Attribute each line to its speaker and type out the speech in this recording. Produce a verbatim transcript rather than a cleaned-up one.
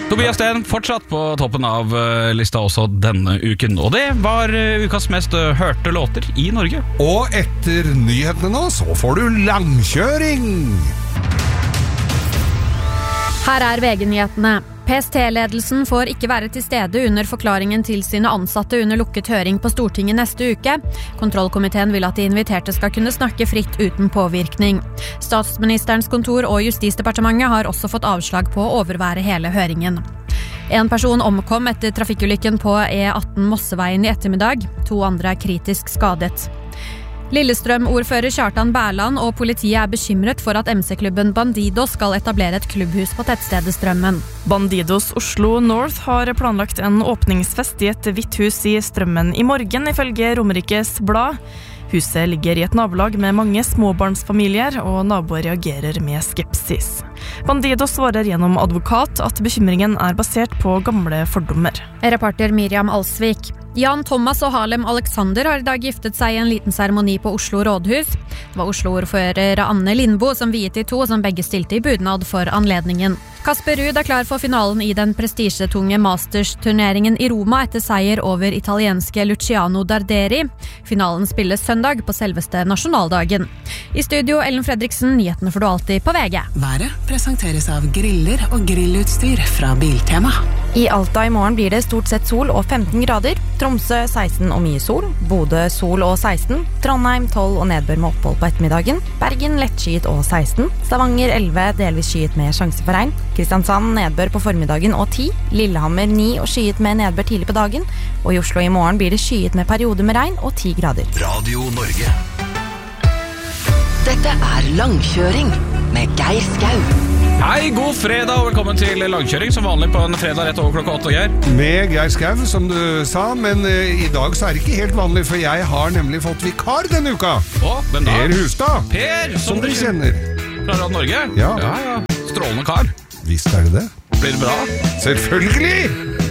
Speaker 1: Tobias Sten fortsatt på toppen av lista også denne uken. Og det var ukas mest hørte låter i Norge.
Speaker 2: Og etter nyhetene nå, så får du langkjøring!
Speaker 3: Her er V G-nyhetene. P S T-ledelsen får ikke være til stede under forklaringen til sine ansatte under lukket høring på Stortinget neste uke. Kontrollkomiteen vil at de inviterte skal kunne snakke fritt uten påvirkning. Statsministerens kontor og Justisdepartementet har også fått avslag på å overvære hele høringen. En person omkom etter trafikkulykken på E atten Mosseveien i ettermiddag. To andre er kritisk skadet. Lillestrøm-ordfører Kjartan Bærland og politiet er bekymret for at M C-klubben Bandidos skal etablere et klubbhus på tettstedet Strømmen.
Speaker 4: Bandidos Oslo North har planlagt en åpningsfest i et hvitt hus i Strømmen i morgen, ifølge Romerikes Blad. Huset ligger i et nabolag med mange småbarnsfamilier, og naboer reagerer med skepsis. Bandidos svarer gjennom advokat at bekymringen er basert på gamle fordommer.
Speaker 3: Reporter Miriam Alsvik. Jan Thomas og Harlem Alexander har i dag giftet seg i en liten seremoni på Oslo rådhus. Det var Oslo-ordfører Anne Lindbo som viet de to, som begge stilte i budnad for anledningen. Kasper Ruud er klar for finalen i den prestisjetunge Masters-turneringen i Roma etter seier over italienske Luciano Darderi. Finalen spilles søndag på selveste nasjonaldagen. I studio Ellen Fredriksen, nyhetene får du alltid på V G.
Speaker 5: Været presenteres av griller og grillutstyr fra Biltema.
Speaker 6: I Alta i morgen blir det stort sett sol og femten grader. Tromsø seksten og mye sol. Bodø sol og seksten. Trondheim tolv og nedbør med opphold på ettermiddagen. Bergen lettskyet og seksten. Stavanger elleve, delvis skyet med sjanse for regn. Kristiansand nedbør på formiddagen og ti. Lillehammer ni og skyet med nedbør tidlig på dagen. Og i Oslo i morgen blir det skyet med perioder med regn og ti grader.
Speaker 7: Radio Norge.
Speaker 5: Dette er Langkjøring med Geir Skau.
Speaker 1: Hei, god fredag og velkommen til langkjøring, som vanlig på en fredag rett over klokka åtte, Geir.
Speaker 2: Med Geir Skau, som du sa, men uh, i dag så er det ikke helt vanlig, for jeg har nemlig fått vikar denne uka.
Speaker 1: Å, hvem da?
Speaker 2: Per Hustad.
Speaker 1: Per, som,
Speaker 2: som
Speaker 1: du
Speaker 2: du kjenner.
Speaker 1: Fra Radio Norge?
Speaker 2: Ja.
Speaker 1: Ja, ja. Strålende kar.
Speaker 2: Visst er det det.
Speaker 1: Blir det bra?
Speaker 2: Selvfølgelig!